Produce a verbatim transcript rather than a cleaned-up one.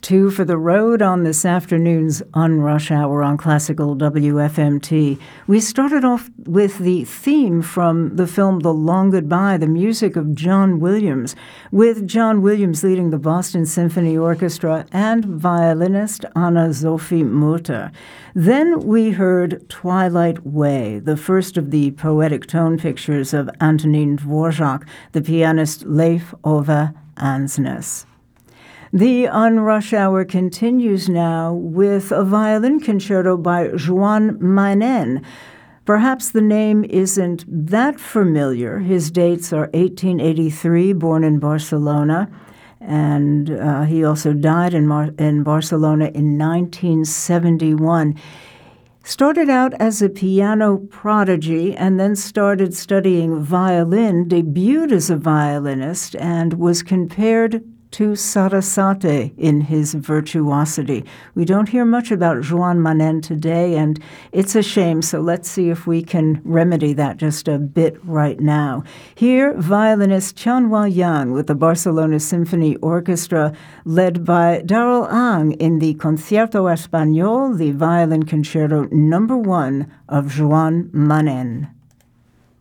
two for the road on this afternoon's Unrush Hour on Classical W F M T. We started off with the theme from the film The Long Goodbye, the music of John Williams, with John Williams leading the Boston Symphony Orchestra and violinist Anna-Sophie Mutter. Then we heard Twilight Way, the first of the poetic tone pictures of Antonín Dvořák, the pianist Leif Ove Ansnes. The Unrush Hour continues now with a violin concerto by Joan Manen. Perhaps the name isn't that familiar. His dates are eighteen eighty-three, born in Barcelona, and uh, he also died in, Mar- in Barcelona in nineteen seventy-one. Started out as a piano prodigy and then started studying violin, debuted as a violinist, and was compared to Sarasate in his virtuosity. We don't hear much about Joan Manen today, and it's a shame, so let's see if we can remedy that just a bit right now. Here, violinist Tianhua Yang with the Barcelona Symphony Orchestra, led by Darrell Ang in the Concierto Español, the violin concerto number one of Joan Manen.